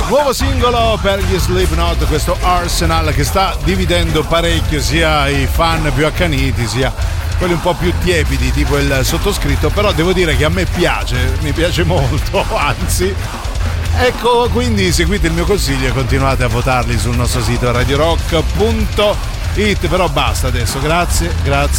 Nuovo singolo per gli Slipknot, questo Arsenal, che sta dividendo parecchio sia i fan più accaniti sia quelli un po' più tiepidi, tipo il sottoscritto. Però devo dire che a me mi piace molto, anzi. Ecco, quindi seguite il mio consiglio e continuate a votarli sul nostro sito radiorock.it. Però basta adesso, grazie.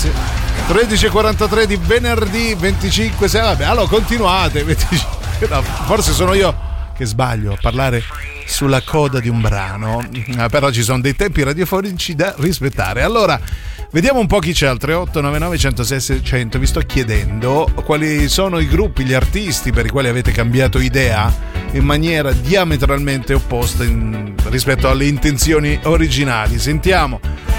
13:43 di venerdì 25. Vabbè, allora continuate. 25, no, forse sono io che sbaglio a parlare sulla coda di un brano, però ci sono dei tempi radiofonici da rispettare. Allora, vediamo un po' chi c'è al 3899 106 600. Vi sto chiedendo quali sono i gruppi, gli artisti per i quali avete cambiato idea in maniera diametralmente opposta rispetto alle intenzioni originali. Sentiamo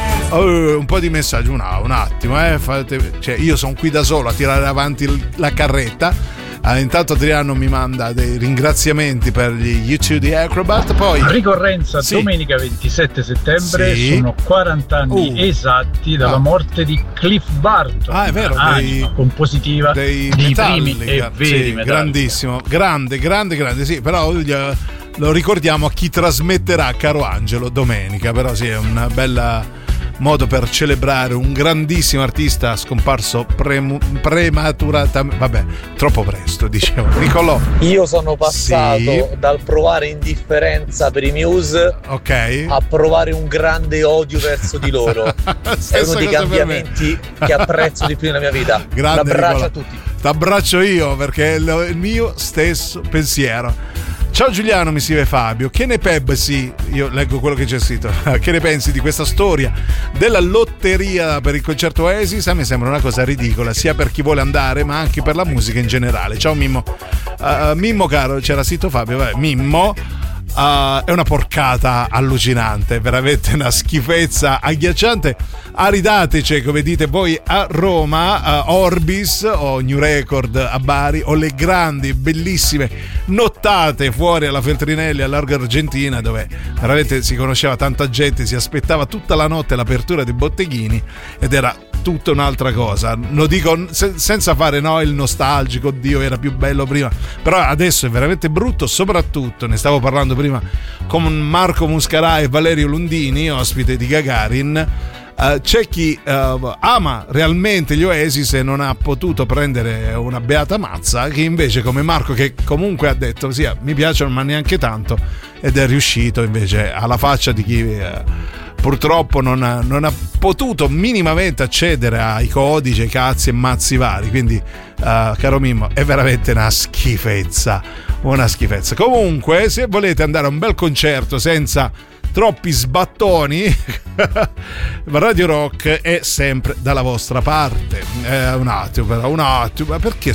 un po' di messaggi, un attimo, cioè, io sono qui da solo a tirare avanti la carretta. Intanto Adriano mi manda dei ringraziamenti per gli U2 Acrobat. Poi ricorrenza domenica 27 settembre, sono 40 anni esatti dalla morte di Cliff Burton. È vero, compositiva dei primi e veri Metallica. Grandissimo, grande, sì, però lo ricordiamo a chi trasmetterà Caro Angelo domenica. Però sì, è una bella modo per celebrare un grandissimo artista scomparso prematuramente. Vabbè, troppo presto, dicevo. Nicolò, io sono passato dal provare indifferenza per i Muse a provare un grande odio verso di loro. È uno dei cambiamenti che apprezzo di più nella mia vita. Grande, un abbraccio Nicolò. a tutti. T'abbraccio io, perché è il mio stesso pensiero. Ciao Giuliano, mi scrive Fabio. Che ne pensi? Io leggo quello che c'è scritto. Che ne pensi di questa storia della lotteria per il concerto Oasis? A me sembra una cosa ridicola, sia per chi vuole andare, ma anche per la musica in generale. Ciao Mimmo. Mimmo caro, c'era scritto Fabio. Vabbè, Mimmo. È una porcata allucinante, veramente una schifezza agghiacciante. Aridateci, come dite voi a Roma, Orbis o New Record a Bari, o le grandi bellissime nottate fuori alla Feltrinelli a Largo Argentina, dove veramente si conosceva tanta gente, si aspettava tutta la notte l'apertura dei botteghini ed era tutta un'altra cosa. Lo dico senza fare il nostalgico, oddio era più bello prima, però adesso è veramente brutto. Soprattutto ne stavo parlando prima con Marco Muscarà e Valerio Lundini, ospite di Gagarin. C'è chi ama realmente gli Oasis e non ha potuto prendere una beata mazza, che invece come Marco, che comunque ha detto sì, mi piacciono ma neanche tanto, ed è riuscito invece alla faccia di chi purtroppo non ha potuto minimamente accedere ai codici, ai cazzi e mazzi vari. Quindi caro Mimmo, è veramente una schifezza. Comunque, se volete andare a un bel concerto senza troppi sbattoni, Radio Rock è sempre dalla vostra parte. Un attimo, ma perché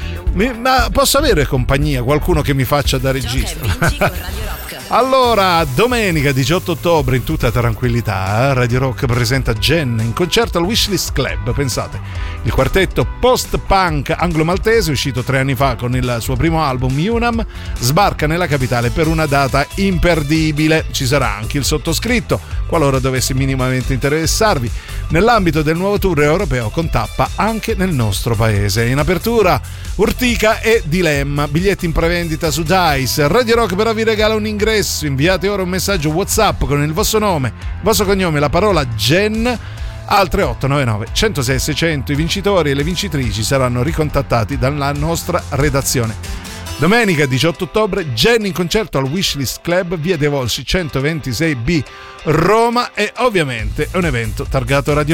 ma posso avere compagnia, qualcuno che mi faccia da regista? Allora, domenica 18 ottobre, in tutta tranquillità, Radio Rock presenta Gen in concerto al Wishlist Club. Pensate, il quartetto post-punk anglo-maltese, uscito 3 anni fa con il suo primo album Unam, sbarca nella capitale per una data imperdibile. Ci sarà anche il sottoscritto, qualora dovesse minimamente interessarvi, nell'ambito del nuovo tour europeo con tappa anche nel nostro paese. In apertura Urtica e Dilemma, biglietti in prevendita su Dice. Radio Rock però vi regala un ingresso. Inviate ora un messaggio WhatsApp con il vostro nome, il vostro cognome, la parola Gen al 3899 106 600. I vincitori e le vincitrici saranno ricontattati dalla nostra redazione. Domenica 18 ottobre, Gen in concerto al Wishlist Club, via dei Volsci 126B, Roma, e ovviamente è un evento targato Radio